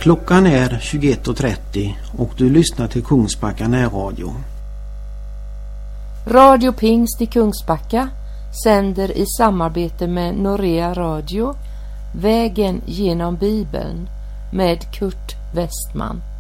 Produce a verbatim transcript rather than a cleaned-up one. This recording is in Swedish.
Klockan är tjugoett och trettio och du lyssnar till Kungsbacka närradio. Radio Pingst i Kungsbacka sänder i samarbete med Norea Radio Vägen genom Bibeln med Kurt Westman.